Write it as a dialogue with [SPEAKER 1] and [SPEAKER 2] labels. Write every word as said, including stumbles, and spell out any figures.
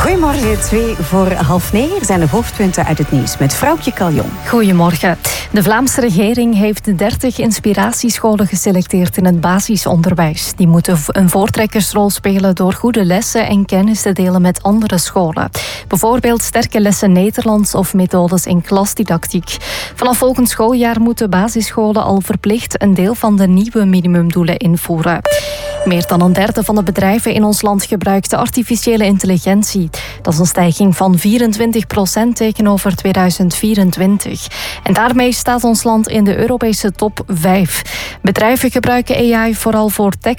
[SPEAKER 1] Goedemorgen, twee voor half negen zijn de hoofdpunten uit het nieuws met Vrouwtje Caljon.
[SPEAKER 2] Goedemorgen. De Vlaamse regering heeft dertig inspiratiescholen geselecteerd in het basisonderwijs. Die moeten een voortrekkersrol spelen door goede lessen en kennis te delen met andere scholen. Bijvoorbeeld sterke lessen Nederlands of methodes in klasdidactiek. Vanaf volgend schooljaar moeten basisscholen al verplicht een deel van de nieuwe minimumdoelen invoeren. Meer dan een derde van de bedrijven in ons land gebruikt artificiële intelligentie. Dat is een stijging van vierentwintig procent tegenover tweeduizend vierentwintig. En daarmee staat ons land in de Europese top vijf. Bedrijven gebruiken A I vooral voor tekst